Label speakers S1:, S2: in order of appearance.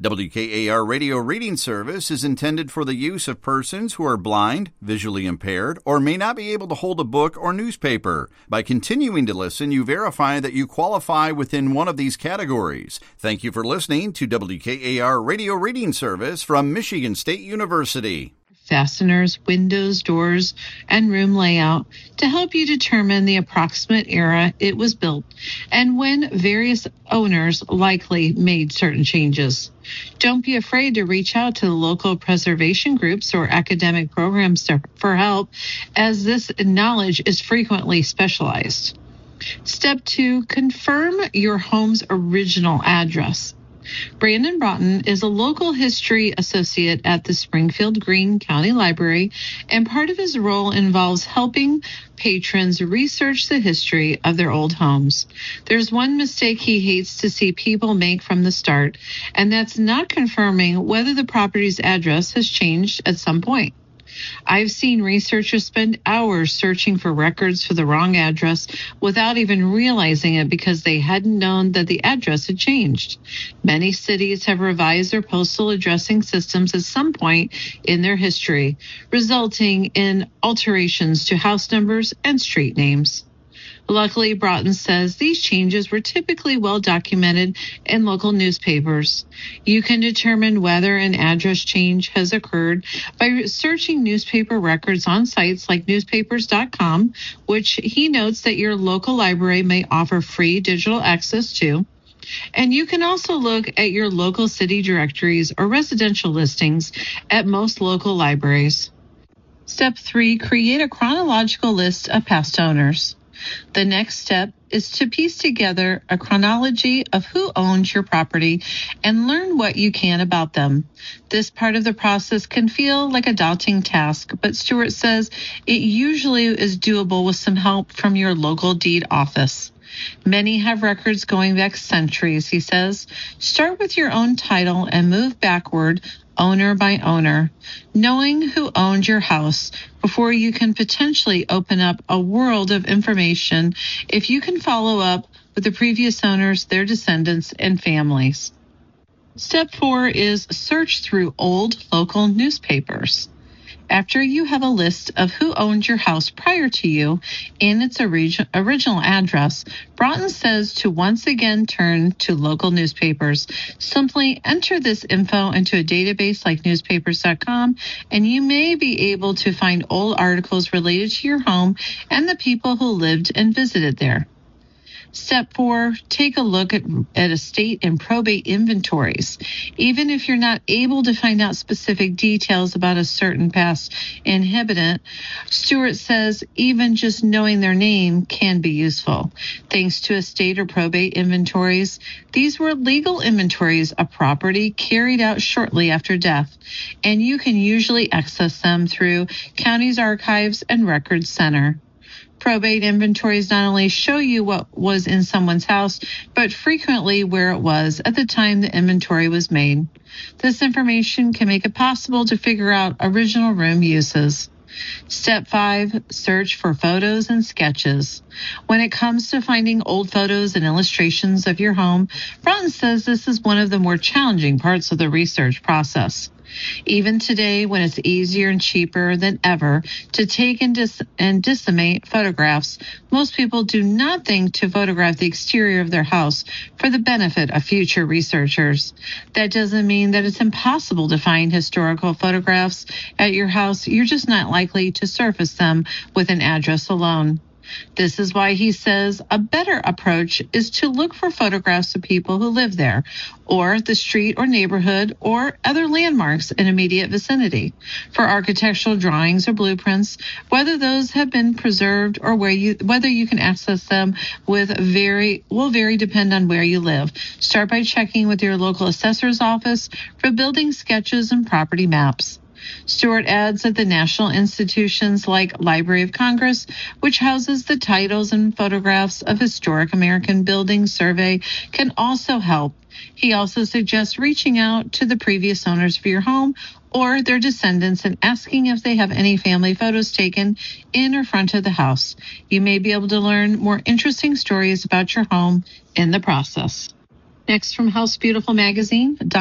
S1: WKAR Radio Reading Service is intended for the use of persons who are blind, visually impaired, or may not be able to hold a book or newspaper. By continuing to listen, you verify that you qualify within one of these categories. Thank you for listening to WKAR Radio Reading Service from Michigan State University.
S2: Fasteners, windows, doors, and room layout to help you determine the approximate era it was built and when various owners likely made certain changes. Don't be afraid to reach out to the local preservation groups or academic programs for help, as this knowledge is frequently specialized. Step 2, confirm your home's original address. Brandon Broughton is a local history associate at the Springfield Greene County Library, and part of his role involves helping patrons research the history of their old homes. There's one mistake he hates to see people make from the start, and that's not confirming whether the property's address has changed at some point. I've seen researchers spend hours searching for records for the wrong address without even realizing it because they hadn't known that the address had changed. Many cities have revised their postal addressing systems at some point in their history, resulting in alterations to house numbers and street names. Luckily, Broughton says these changes were typically well documented in local newspapers. You can determine whether an address change has occurred by searching newspaper records on sites like newspapers.com, which he notes that your local library may offer free digital access to. And you can also look at your local city directories or residential listings at most local libraries. Step 3, create a chronological list of past owners. The next step is to piece together a chronology of who owns your property and learn what you can about them. This part of the process can feel like a daunting task, but Stewart says it usually is doable with some help from your local deed office. Many have records going back centuries, he says. Start with your own title and move backward owner by owner, knowing who owned your house before you can potentially open up a world of information if you can follow up with the previous owners, their descendants, and families. Step 4 is search through old local newspapers. After you have a list of who owned your house prior to you and its original address, Broughton says to once again turn to local newspapers. Simply enter this info into a database like newspapers.com, and you may be able to find old articles related to your home and the people who lived and visited there. Step 4, take a look at estate and probate inventories. Even if you're not able to find out specific details about a certain past inhabitant, Stewart says even just knowing their name can be useful. Thanks to estate or probate inventories, these were legal inventories of property carried out shortly after death, and you can usually access them through county's archives and records center. Probate inventories not only show you what was in someone's house, but frequently where it was at the time the inventory was made. This information can make it possible to figure out original room uses. Step 5, search for photos and sketches. When it comes to finding old photos and illustrations of your home, Broughton says this is one of the more challenging parts of the research process. Even today, when it's easier and cheaper than ever to take and disseminate photographs, most people do not think to photograph the exterior of their house for the benefit of future researchers. That doesn't mean that it's impossible to find historical photographs at your house. You're just not likely to surface them with an address alone. This is why he says a better approach is to look for photographs of people who live there, or the street or neighborhood, or other landmarks in immediate vicinity. For architectural drawings or blueprints, whether those have been preserved or whether you can access them will vary depend on where you live. Start by checking with your local assessor's office for building sketches and property maps. Stewart adds that the national institutions like Library of Congress, which houses the titles and photographs of historic American buildings survey, can also help. He also suggests reaching out to the previous owners of your home or their descendants and asking if they have any family photos taken in or front of the house. You may be able to learn more interesting stories about your home in the process. Next from House Beautiful magazine,